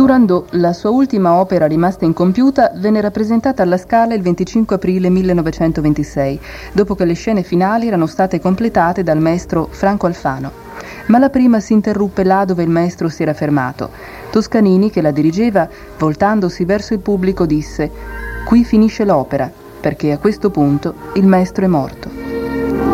Turandot, la sua ultima opera rimasta incompiuta, venne rappresentata alla Scala il 25 aprile 1926, dopo che le scene finali erano state completate dal maestro Franco Alfano. Ma la prima si interruppe là dove il maestro si era fermato. Toscanini, che la dirigeva, voltandosi verso il pubblico, disse: «Qui finisce l'opera, perché a questo punto il maestro è morto».